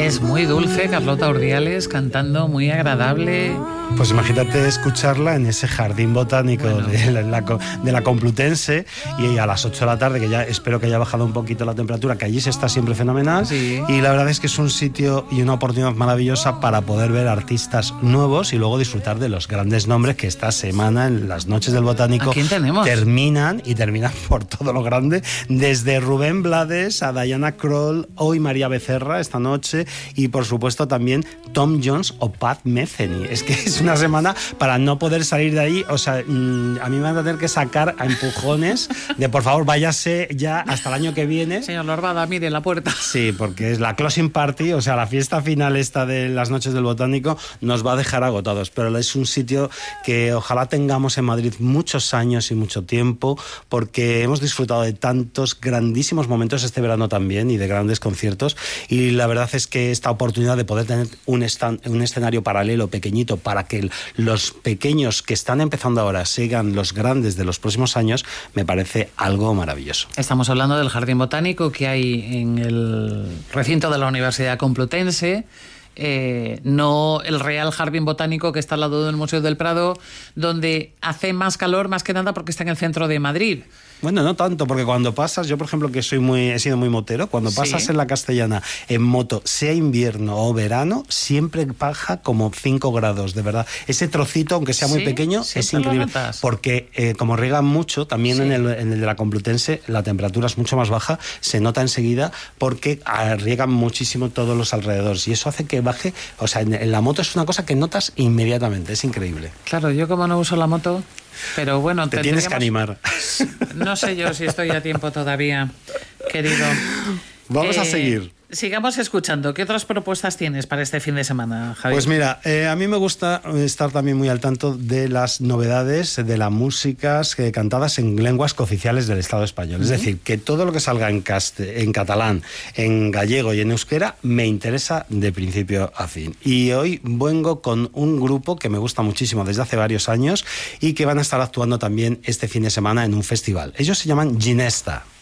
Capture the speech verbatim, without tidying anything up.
Es muy dulce, Carlota Urdiales cantando, muy agradable. Pues imagínate escucharla en ese jardín botánico bueno. de, la, de la Complutense y a las ocho de la tarde, que ya espero que haya bajado un poquito la temperatura, que allí se está siempre fenomenal. Sí. Y la verdad es que es un sitio y una oportunidad maravillosa para poder ver artistas nuevos y luego disfrutar de los grandes nombres que esta semana en las noches del Botánico ¿A quién tenemos? terminan y terminan por todo lo grande, desde Rubén Blades a Diana Krall, hoy María Becerra esta noche y por supuesto también Tom Jones o Pat Metheny. Es que es una semana para no poder salir de ahí, o sea, mmm, a mí me van a tener que sacar a empujones de por favor váyase ya hasta el año que viene. Señor Lorbada, mire la puerta. Sí, porque es la closing party, o sea, la fiesta final esta de las noches del Botánico nos va a dejar agotados, pero es un sitio que ojalá tengamos en Madrid muchos años y mucho tiempo, porque hemos disfrutado de tantos grandísimos momentos este verano también y de grandes conciertos, y la verdad es que esta oportunidad de poder tener un, stand, un escenario paralelo pequeñito para que el, los pequeños que están empezando ahora sigan los grandes de los próximos años, me parece algo maravilloso. Estamos hablando del Jardín Botánico que hay en el recinto de la Universidad Complutense. Eh, no el Real Jardín Botánico que está al lado del Museo del Prado, donde hace más calor más que nada porque está en el centro de Madrid. Bueno, no tanto, porque cuando pasas, yo por ejemplo que soy muy, he sido muy motero, cuando pasas sí. en la Castellana en moto, sea invierno o verano, siempre baja como cinco grados, de verdad. Ese trocito, aunque sea muy ¿Sí? pequeño, ¿Sí? es increíble. Porque eh, como riegan mucho, también sí. en, el, en el de la Complutense la temperatura es mucho más baja, se nota enseguida porque riegan muchísimo todos los alrededores y eso hace que baje, o sea, en, en la moto es una cosa que notas inmediatamente, es increíble. Claro, yo como no uso la moto, pero bueno... Te tienes que animar. No sé yo si estoy a tiempo todavía, querido. Vamos eh, a seguir. Sigamos escuchando. ¿Qué otras propuestas tienes para este fin de semana, Javier? Pues mira, eh, a mí me gusta estar también muy al tanto de las novedades de las músicas eh, cantadas en lenguas cooficiales del Estado español. Uh-huh. Es decir, que todo lo que salga en, caste, en catalán, en gallego y en euskera me interesa de principio a fin. Y hoy vengo con un grupo que me gusta muchísimo desde hace varios años y que van a estar actuando también este fin de semana en un festival. Ellos se llaman Ginesta.